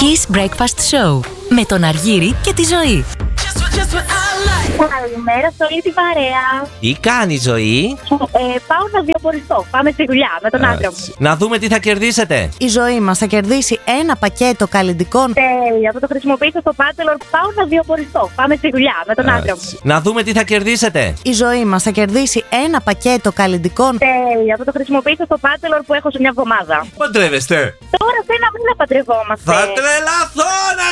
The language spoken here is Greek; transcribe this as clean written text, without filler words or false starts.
Kiss Breakfast Show με τον Αργύρη και τη Ζωή. Καλημέρα σε όλη την παρέα. Τι κάνει η Ζωή? Πάω να βιοποριστώ. Πάμε στη δουλειά με τον άντρα μου. Να δούμε τι θα κερδίσετε. Η Ζωή μας θα κερδίσει ένα πακέτο καλλυντικών. Τέλεια, θα το χρησιμοποιήσω στο Bachelor. Πάω να βιοποριστώ. Πάμε στη δουλειά με τον άντρα μου. Να δούμε τι θα κερδίσετε. Η Ζωή μας θα κερδίσει ένα πακέτο καλλυντικών. Τέλεια, θα το χρησιμοποιήσω στο Bachelor που έχω σε μια εβδομάδα. Παντρεύεστε? Τώρα σε ένα μήνα παντρευόμαστε. Θα τρελαθώ να